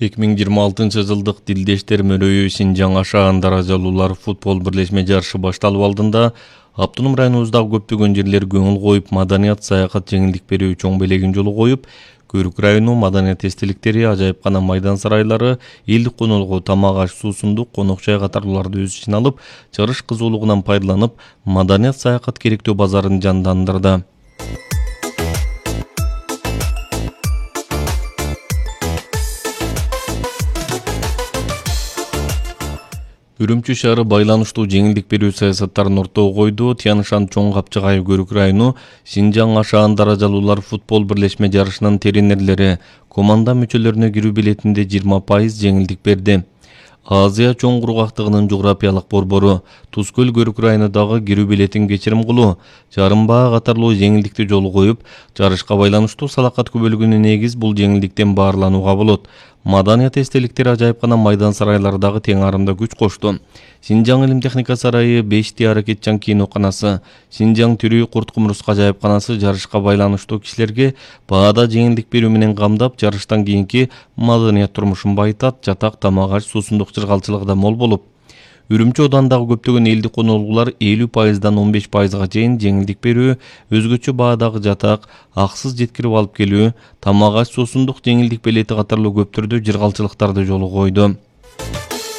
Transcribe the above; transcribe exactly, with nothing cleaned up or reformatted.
эки миң жыйырма алтынчы жылдык Дилдештер мөрөйү Синжаң ашаган даражалуулар футбол бирлешме жарышы башталып алдында Автоном районубуздагы көптөгөн жерлер көңүл коюп, маданият саякат жеңилдик берүү чоң белегин жолу коюп, Көрүк району маданият эстеликтери, ажайыпкана майдан сарайлары, элдик конолгу, тамак аш, суусундук, конок жай катарлууларды өз ичине алып, чыгыш кызуулугунан пайдаланып, маданият саякат керектөө базарын жандандырды. Үрүмчү шаары байланыштуу жеңилдик берүү саясаттарын ортого койду. Тянышан чоң капчыгай Көрүк району Синжаң ашаган даражалуулар футбол бирлешме жарышынын тренерлери команда мүчөлөрүнө кирүү билетинде жыйырма пайыз жеңилдик берди. Азия чоң кургактыгынын жографиялык борбору Тускөл Көрүк районундагы кирүү билетин кечирим кылуу, жарымбаа катарлуу жеңилдикти жолу коюп, жарышка байланыштуу салакат көбөлгүнү негиз бул жеңилдиктен баарланууга болот. Маданият эстеликтери ажайыпкана майдан сарайлардагы тең арымда күч кошту. Синжаң илим техника сарайы, Бешти Аракетчан киноканасы, Синжаң тирүү курт кумурска ажайыпканасы жарышка байланыштуу кишилерге баада жеңилдик берүү менен камдап, жарыштан кийинки маданият турмушун байытат, жатак, тамак аш, суусундук чыргалчылыгы да мол болуп. Үрүмчү оодандагы көптөгөн элдик конолгулар элүү пайыздан он беш пайызга чейин жеңилдик берүү, өзгөчө баадагы жатак, аксыз жеткирип алып келүү, тамак аш, суусундук жеңилдик билети катарлуу көп түрдүү жыргалчылыктарды жолу койду.